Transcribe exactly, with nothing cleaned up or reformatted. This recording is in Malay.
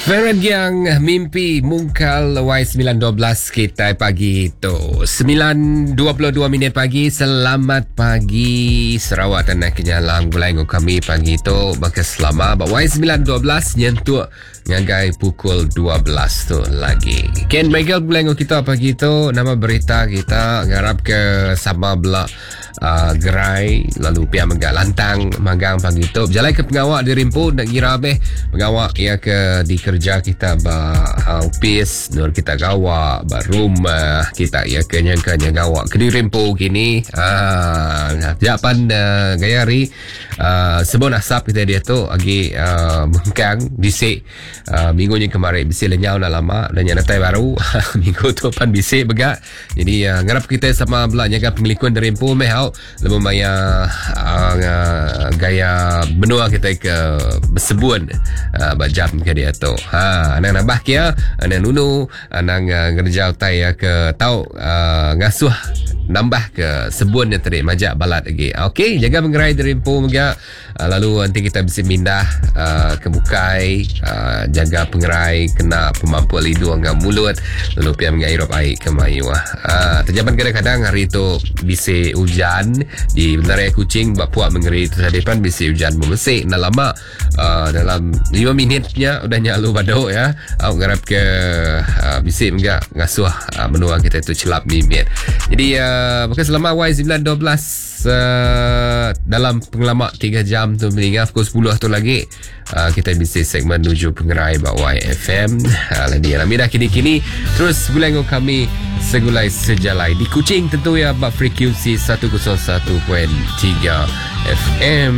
Feran yang mimpi mungkal Y sembilan dua belas kita pagi tu sembilan dua puluh dua minit pagi. Selamat pagi Sarawak dan kenyalang bulan kami pagi tu baka selama Y sembilan dua belas nyentuh ngagai pukul dua belas tu lagi. Ken Michael bulan kita pagi tu nama berita kita ngarap ke sama belah uh, gerai lalu pihak menggak lantang magang pagi tu berjalan ke pengawak di Rimpu nak kira beh pengawak ia ke di kerja kita ba office nur kita gawak ba rumah kita ia ke nyangka gawak ke di Rimpu kini ah japan uh, gayari uh, sebon asap kita dia tu lagi uh, bengkang bisik uh, minggunya kemarin bisik lenyau dah lama dan yang datang baru minggu tu pan bisik begak jadi uh, ngarap kita sama belah nyaga penglikun di Rimpu meh hau lebih maya uh, gaya benua kita ke bersebun uh, bajam ke dia tu ha anak nambah kia anak nunu anak uh, kerja utai ya ke tau uh, ngasuh nambah ke sebun yang tadi majak balat lagi. Okey, jaga mengerai dari Rimpu juga. Uh, lalu nanti kita bisa mindah uh, ke Bukai, uh, jaga pengerai kena pemampu lidu angga mulut lalu pihak mengairop air ke Mayu. Uh, terjaban kadang-kadang hari itu bisa hujan di Benaraya Kuching buat puak mengerai itu tadi pan bisa hujan memesik nak lama uh, dalam lima minitnya udah nyalu badok ya. Aku garap ke uh, bisa enggak ngasuh uh, menua kita itu celap mimit. Jadi uh, Bukan selama Y sembilan dua belas uh, dalam pengalaman tiga jam tu meninggal pukul sepuluh tu lagi uh, kita bisa segmen menuju pengerai bawah Y F M uh, lagi dalam dah kini-kini terus bulan kami segulai sejalai di Kuching tentu ya bak frekuensi seratus satu tiga F M.